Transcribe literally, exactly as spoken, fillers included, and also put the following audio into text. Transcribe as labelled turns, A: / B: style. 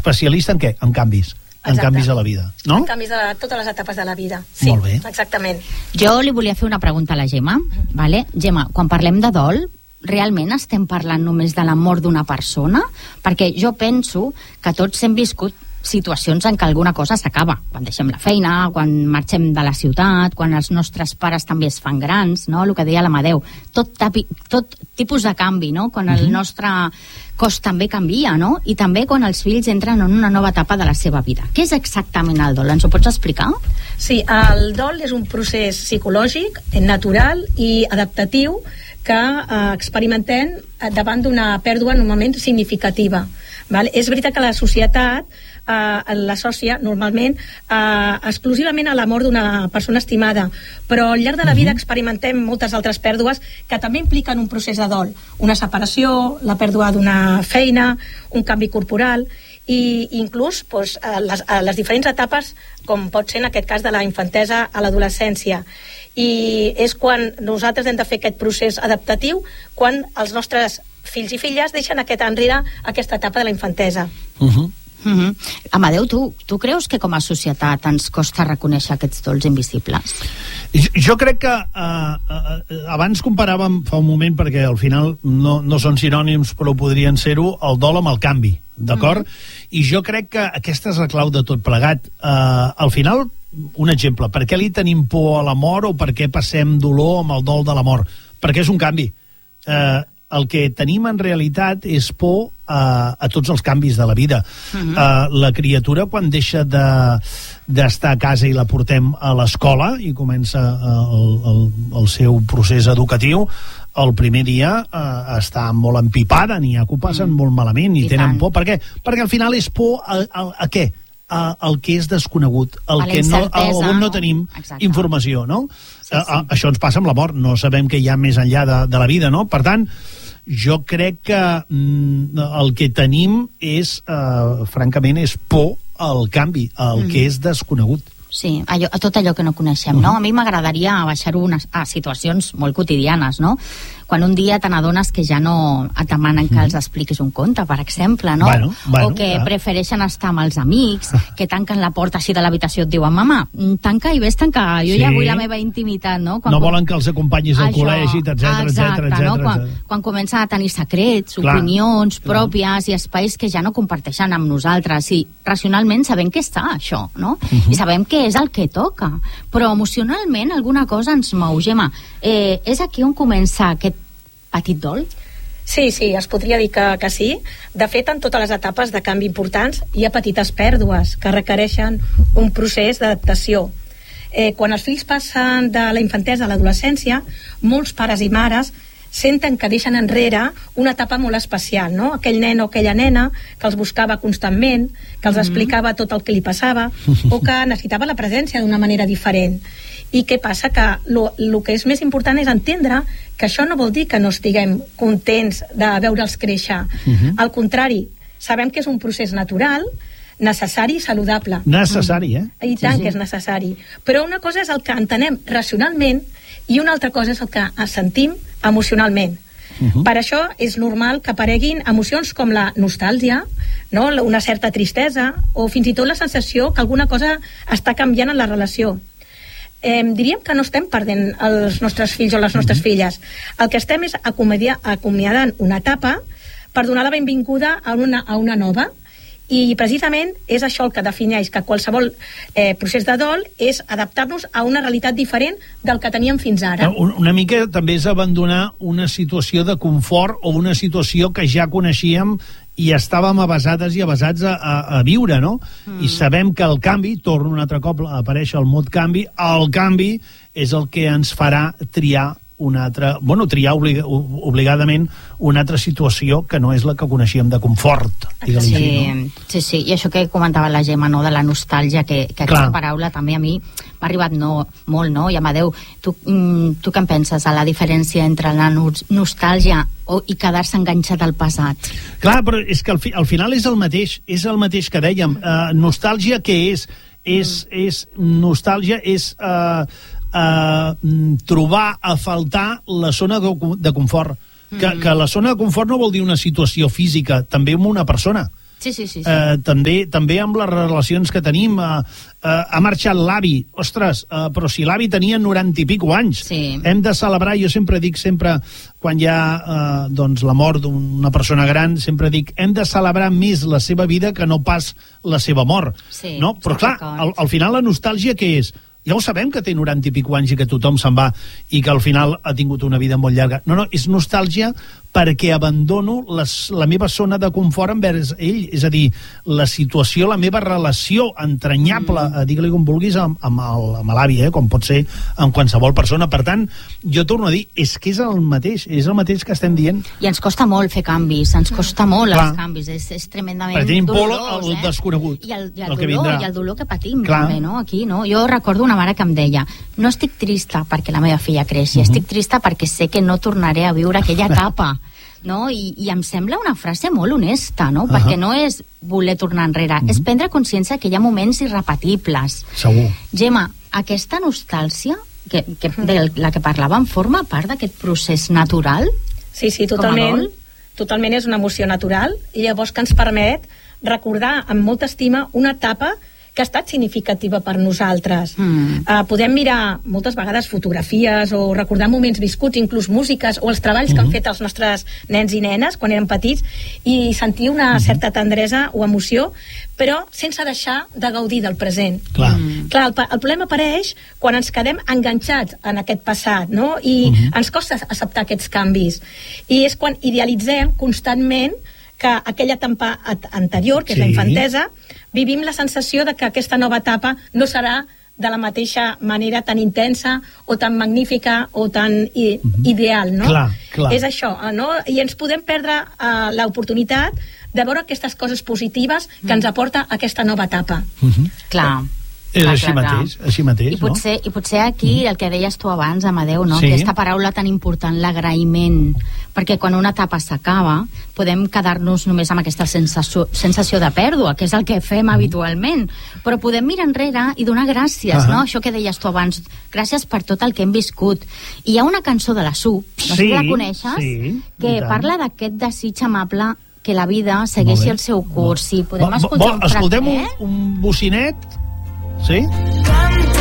A: especialista en què? En canvis. En
B: Exacte.
A: canvis a la vida, no?
B: En canvis de totes les etapes de la vida. Sí,
A: molt bé.
B: Exactament.
C: Jo li volia fer una pregunta a la Gemma. Vale? Gemma, quan parlem de dol, realment estem parlant només de la mort d'una persona? Perquè jo penso que tots hem viscut situacions en què alguna cosa s'acaba, quan deixem la feina, quan marxem de la ciutat, quan els nostres pares també es fan grans, no? El que deia l'Amadeu, tot, tapi, tot tipus de canvi, no? Quan el nostre cos també canvia, no? I també quan els fills entren en una nova etapa de la seva vida. Què és exactament el dol? Ens ho pots explicar?
B: Sí, el dol és un procés psicològic, natural i adaptatiu que eh, experimentem davant d'una pèrdua normalment significativa. Val? És veritat que la societat eh, l'associa normalment eh, exclusivament a la mort d'una persona estimada, però al llarg de la vida experimentem moltes altres pèrdues que també impliquen un procés de dol, una separació, la pèrdua d'una feina, un canvi corporal, i inclús doncs, a les, a les diferents etapes, com pot ser en aquest cas de la infantesa a l'adolescència. I és quan nosaltres hem de fer aquest procés adaptatiu, quan els nostres fills i filles deixen aquest enrere aquesta etapa de la infantesa.
A: Uh-huh.
C: Uh-huh. Amadeu, tu, tu creus que com a societat ens costa reconèixer aquests dols invisibles?
A: Jo, jo crec que uh, uh, abans comparàvem fa un moment, perquè al final no, no són sinònims però podrien ser-ho, el dol amb el canvi, d'acord? Uh-huh. I jo crec que aquesta és la clau de tot plegat. Uh, al final, un exemple, per què li tenim por a la mort o per què passem dolor amb el dol de la mort? Perquè és un canvi. Uh, el que tenim en realitat és por a, a tots els canvis de la vida. Uh-huh. uh, la criatura, quan deixa de, d'estar a casa i la portem a l'escola i comença el, el, el seu procés educatiu, el primer dia uh, està molt empipada, n'hi ha que ho passen mm. molt malament i, I tenen tant. por. Per què? Perquè al final és por a, a, a què? A, el que és desconegut, el que no, on no tenim Exacte. informació, no? Sí, sí. A, a, això ens passa amb la mort, no sabem què hi ha més enllà de, de la vida, no? Per tant, jo crec que mm, el que tenim és, eh, francament, és por al canvi, al mm. que és desconegut.
C: Sí, allò, a tot allò que no coneixem, uh-huh. no? A mi m'agradaria baixar-ho a situacions molt quotidianes, no? Quan un dia te n'adones que ja no et demanen que els expliquis un conte, per exemple, no?
A: Bueno, bueno,
C: o que
A: clar.
C: prefereixen estar amb els amics, que tanquen la porta així de l'habitació, et diuen, mama, tanca i ves tancar, jo sí. ja vull la meva intimitat, no? Quan
A: no
C: com...
A: volen que els acompanyis al
C: Això,
A: col·legi, etcètera, etcètera, etcètera.
C: No? Quan, quan comencen a tenir secrets, clar. opinions pròpies i espais que ja no comparteixen amb nosaltres, i racionalment sabem que està això, no? Uh-huh. I sabem que és el que toca, però emocionalment alguna cosa ens mou. Gemma, eh, és aquí on comença aquest petit dol?
B: Sí, sí, es podria dir que, que sí. De fet, en totes les etapes de canvi importants hi ha petites pèrdues que requereixen un procés d'adaptació. Eh, quan els fills passen de la infantesa a l'adolescència, molts pares i mares senten que deixen enrere una etapa molt especial, no? Aquell nen o aquella nena que els buscava constantment, que els explicava tot el que li passava, o que necessitava la presència d'una manera diferent. I què passa? Que el que és més important és entendre que això no vol dir que no estiguem contents de veure'ls créixer. Uh-huh. Al contrari, sabem que és un procés natural, necessari i saludable.
A: Necessari, eh?
B: I tant sí, sí. que és necessari. Però una cosa és el que entenem racionalment i una altra cosa és el que sentim emocionalment. Uh-huh. Per això és normal que apareguin emocions com la nostàlgia, no? Una certa tristesa o fins i tot la sensació que alguna cosa està canviant en la relació. Eh, diríem que no estem perdent els nostres fills o les nostres uh-huh. filles. El que estem és acomiadant una etapa per donar la benvinguda a una, a una nova. I precisament és això el que defineix que qualsevol eh, procés de dol és adaptar-nos a una realitat diferent del que teníem fins ara.
A: Una mica també és abandonar una situació de confort o una situació que ja coneixíem i estàvem avasades i avasats a, a, a viure, no? Mm. I sabem que el canvi, torna un altre cop a aparèixer el mot canvi, el canvi és el que ens farà triar una altra, bueno, triar obliga, obligadament una altra situació que no és la que coneixíem de confort.
C: Sí, no? sí, sí, i això que comentava la Gemma, no?, de la nostàlgia, que, que aquesta paraula també a mi m'ha arribat no, molt, no? I Amadeu, tu, tu què en penses a la diferència entre la nostàlgia o, i quedar-se enganxat al passat?
A: Clar, però és que al, fi, al final és el mateix, és el mateix que dèiem. Uh, nostàlgia què és? És, mm. és nostàlgia és... Uh, Uh, trobar a faltar la zona de confort. Que, mm. que la zona de confort no vol dir una situació física, també amb una persona.
C: Sí, sí, sí. sí.
A: Eh, també, també amb les relacions que tenim. Eh, eh, ha marxat l'avi. Ostres, eh, però si l'avi tenia noranta i pico anys.
C: Sí.
A: Hem de celebrar, jo sempre dic, sempre quan hi ha eh, doncs, la mort d'una persona gran, sempre dic, hem de celebrar més la seva vida que no pas la seva mort.
C: Sí,
A: no? Però clar, al, al final la nostàlgia què és? Ja ho sabem que té noranta i pico anys i que tothom se'n va i que al final ha tingut una vida molt llarga. No, no, és nostàlgia perquè abandono les, la meva zona de confort envers ell, és a dir, la situació, la meva relació entranyable, mm. digue-li com vulguis, amb, amb el- amb l'avi, eh, com pot ser amb qualsevol persona. Per tant, jo torno a dir, és que és el mateix, és el mateix que estem dient.
C: I ens costa molt fer canvis, ens costa molt
A: Clar.
C: els canvis, és, és tremendament
A: Perquè tenim por
C: dolorós,
A: al
C: eh?
A: desconegut,
C: I el, i el,
A: el que
C: dolor,
A: vindrà.
C: i el dolor que patim,
A: Clar.
C: també, no? Aquí, no? Jo recordo una mare que em deia, no estic trista perquè la meva filla creixi,
A: Mhm.
C: estic trista perquè sé que no tornaré a viure aquella etapa. No? I, I em sembla una frase molt honesta, no?
A: Uh-huh.
C: Perquè no és voler tornar enrere,
A: Mhm.
C: és prendre consciència que hi ha moments irrepetibles.
A: Segur.
C: Gemma, aquesta nostàlgia que, que, de la que parlàvem forma part d'aquest procés natural?
B: Sí, sí,
C: Com a
B: totalment.
C: dol?
B: Totalment és una emoció natural i llavors que ens permet recordar amb molta estima una etapa que ha estat significativa per nosaltres.
C: Mm.
B: Uh, podem mirar moltes vegades fotografies o recordar moments viscuts, inclús músiques o els treballs que han fet els nostres nens i nenes quan eren petits i sentir una certa tendresa o emoció, però sense deixar de gaudir del present.
A: Clar.
C: Mm.
B: Clar, el, pa- el problema apareix quan ens quedem enganxats en aquest passat, no? I
A: Mhm.
B: ens costa acceptar aquests canvis. I és quan idealitzem constantment que aquella etapa at- anterior, que és
A: Sí.
B: la infantesa, vivim la sensació de que aquesta nova etapa no serà de la mateixa manera tan intensa o tan magnífica o tan i, ideal, no?
A: Clar, clar.
B: És això, eh, no? I ens podem perdre uh, l'oportunitat de veure aquestes coses positives que ens aporta aquesta nova etapa.
A: Mhm.
C: Clar.
A: És
C: Clar,
A: així
C: clar, clar.
A: mateix, així mateix,
C: I potser, I potser aquí el que deies tu abans, Amadeu, no?
A: Sí.
C: Aquesta paraula tan important, l'agraïment, perquè quan una etapa s'acaba podem quedar-nos només amb aquesta sensació, sensació de pèrdua, que és el que fem habitualment, però podem mirar enrere i donar gràcies,
A: Ahà.
C: no? Això que deies tu abans, gràcies per tot el que hem viscut. I hi ha una cançó de la S U P, no sé
A: Sí,
C: si la coneixes,
A: sí,
C: que
A: i tant.
C: parla d'aquest desig amable que la vida segueixi
A: Molt bé.
C: el seu curs. Si podem
A: Vol-
C: escoltar
A: vol-
C: un
A: escoltem un,
C: fragment?
A: un bocinet? Sí?